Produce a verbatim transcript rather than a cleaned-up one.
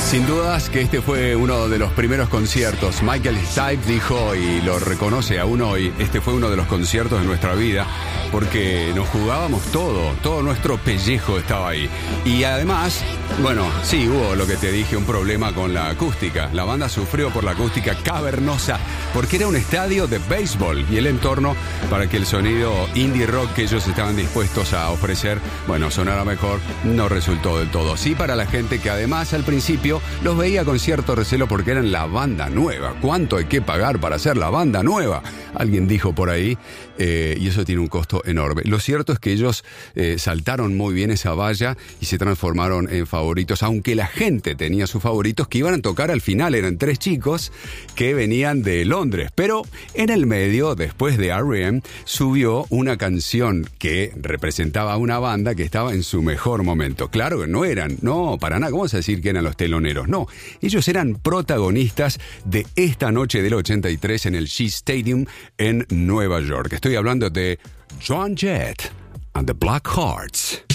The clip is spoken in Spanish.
Sin dudas que este fue uno de los primeros conciertos. Michael Stipe dijo, y lo reconoce aún hoy, este fue uno de los conciertos de nuestra vida, porque nos jugábamos todo, todo nuestro pellejo estaba ahí. Y además, bueno, sí, hubo lo que te dije, un problema con la acústica. La banda sufrió por la acústica cavernosa, porque era un estadio de béisbol y el entorno para que el sonido indie rock que ellos estaban dispuestos a ofrecer, bueno, sonara mejor, no resultó del todo. Sí, para la gente que además al principio los veía con cierto recelo porque eran la banda nueva. ¿Cuánto hay que pagar para ser la banda nueva? Alguien dijo por ahí, eh, y eso tiene un costo enorme. Lo cierto es que ellos eh, saltaron muy bien esa valla y se transformaron en favoritos, aunque la gente tenía sus favoritos que iban a tocar al final. Eran tres chicos que venían de Londres, pero en el medio, después de R E M, subió una canción que representaba a una banda que estaba en su mejor momento. Claro que no eran, no, para nada, ¿cómo vas a decir que eran los teloneros? No, ellos eran protagonistas de esta noche del ochenta y tres en el Shea Stadium en Nueva York. Estoy hablando de Joan Jett and the Black Hearts.